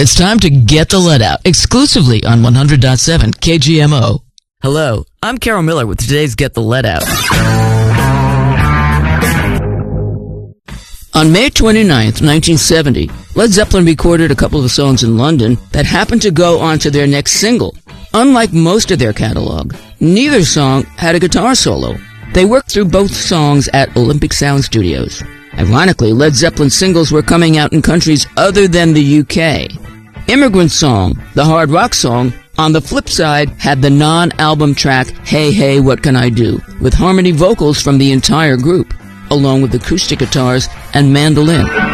It's time to get the let out, exclusively on 100.7 KGMO. Hello, I'm Carol Miller with today's Get the Let Out. On May 29th, 1970, Led Zeppelin recorded a couple of songs in London that happened to go on to their next single. Unlike most of their catalog, neither song had a guitar solo. They worked through both songs at Olympic Sound Studios. Ironically, Led Zeppelin singles were coming out in countries other than the UK. Immigrant Song, the hard rock song, on the flip side, had the non-album track Hey Hey What Can I Do, with harmony vocals from the entire group, along with acoustic guitars and mandolin.